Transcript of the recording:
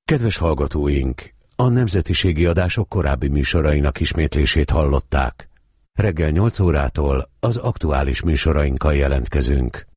Kedves hallgatóink, a nemzetiségi adások korábbi műsorainak ismétlését hallották. Reggel 8 órától az aktuális műsorainkkal jelentkezünk.